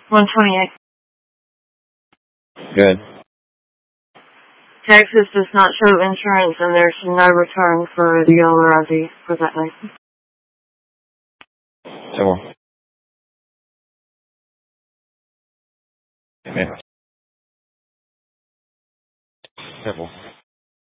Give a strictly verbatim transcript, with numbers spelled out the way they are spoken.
one twenty-eight. Good. Texas does not show insurance, and there's no return for the yellow R V for that night. So, yeah. Simple.